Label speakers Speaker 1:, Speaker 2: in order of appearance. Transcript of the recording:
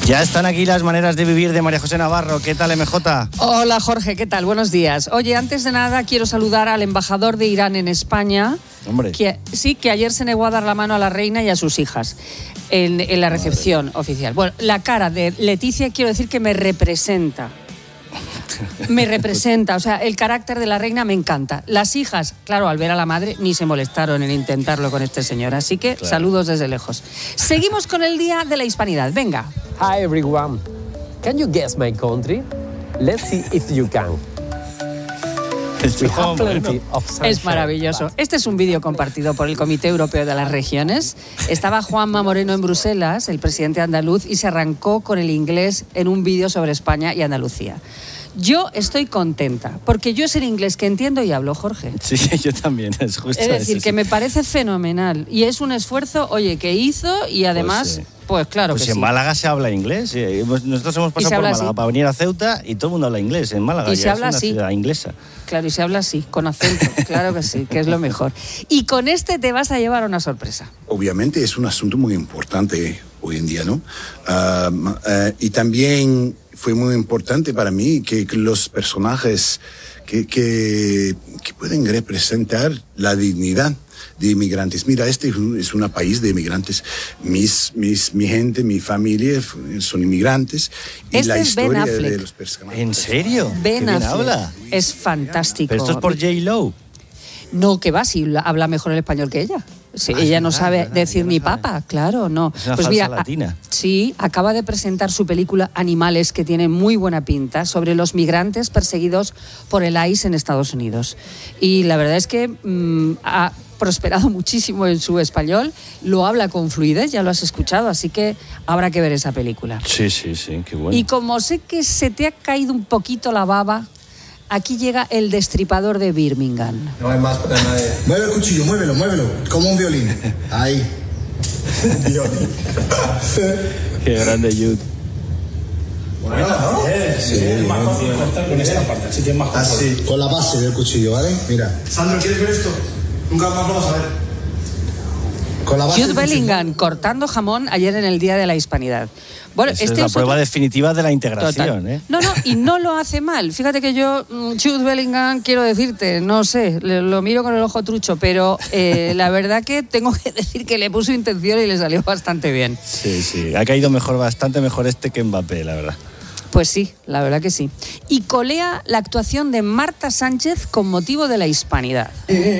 Speaker 1: Ya están aquí las maneras de vivir de María José Navarro. ¿Qué tal, MJ?
Speaker 2: Hola, Jorge, ¿qué tal? Buenos días. Oye, antes de nada quiero saludar al embajador de Irán en España.
Speaker 1: Hombre.
Speaker 2: Que ayer se negó a dar la mano a la reina y a sus hijas en la recepción oficial. Bueno, la cara de Leticia quiero decir que me representa. Me representa, o sea, el carácter de la reina me encanta. Las hijas, claro, al ver a la madre, ni se molestaron en intentarlo con este señor. Así que claro, saludos desde lejos. Seguimos con el Día de la Hispanidad. Venga.
Speaker 3: Hi everyone. Can you guess my country? Let's see if you can.
Speaker 2: Es maravilloso. Este es un vídeo compartido por el Comité Europeo de las Regiones. Estaba Juanma Moreno en Bruselas, el presidente andaluz, y se arrancó con el inglés en un vídeo sobre España y Andalucía. Yo estoy contenta, porque yo es el inglés que entiendo y hablo, Jorge.
Speaker 1: Sí, yo también, es justo
Speaker 2: Es decir,
Speaker 1: eso,
Speaker 2: que
Speaker 1: sí.
Speaker 2: me parece fenomenal. Y es un esfuerzo, oye, que hizo y además... Pues claro
Speaker 1: pues
Speaker 2: que
Speaker 1: en
Speaker 2: sí.
Speaker 1: Málaga se habla inglés. Nosotros hemos pasado por Málaga para venir a Ceuta y todo el mundo habla inglés en Málaga.
Speaker 2: Y se habla
Speaker 1: es una
Speaker 2: así.
Speaker 1: ciudad inglesa.
Speaker 2: Claro, y se habla así, con acento. Claro que sí, que es lo mejor. Y con este te vas a llevar una sorpresa.
Speaker 4: Obviamente es un asunto muy importante hoy en día, ¿no? Y también fue muy importante para mí que los personajes que pueden representar la dignidad de inmigrantes. Mira, este es un país de inmigrantes. Mi gente, mi familia son inmigrantes. Y
Speaker 2: este
Speaker 4: la
Speaker 2: es
Speaker 4: historia
Speaker 2: Ben Affleck.
Speaker 4: de los personajes.
Speaker 1: ¿En serio?
Speaker 2: Ben Affleck.
Speaker 1: Habla.
Speaker 2: Es fantástico.
Speaker 1: Pero esto es por J-Lo.
Speaker 2: No, que va, si habla mejor el español que ella. Sí, ella no sabe decir ni papa, claro, no.
Speaker 1: Es una
Speaker 2: pues
Speaker 1: falsa
Speaker 2: mira,
Speaker 1: latina.
Speaker 2: Sí, acaba de presentar su película Animales, que tiene muy buena pinta, sobre los migrantes perseguidos por el ICE en Estados Unidos. Y la verdad es que ha prosperado muchísimo en su español, lo habla con fluidez, ya lo has escuchado, así que habrá que ver esa película.
Speaker 1: Sí, qué bueno.
Speaker 2: Y como sé que se te ha caído un poquito la baba, aquí llega el destripador de Birmingham.
Speaker 5: No hay más para nadie. Mueve el cuchillo, muévelo, como un violín. Ahí. Violín.
Speaker 1: Qué grande, Jude.
Speaker 5: Bueno, ¿no? Sí, es más fácil cortar con esta parte, así que es más fácil. Así, con la base del cuchillo, ¿vale? Mira. Sandro, ¿quieres ver esto? Nunca más lo vas a ver. Con la base
Speaker 2: Jude Bellingham cortando jamón ayer en el Día de la Hispanidad. Bueno,
Speaker 1: es la prueba definitiva de la integración.
Speaker 2: No, y no lo hace mal. Fíjate que yo, Jude Bellingham, quiero decirte, no sé, lo miro con el ojo trucho, pero la verdad que tengo que decir que le puso intención y le salió bastante bien.
Speaker 1: Sí, ha caído bastante mejor este que Mbappé, la verdad.
Speaker 2: Pues sí, la verdad que sí. Y colea la actuación de Marta Sánchez con motivo de la Hispanidad.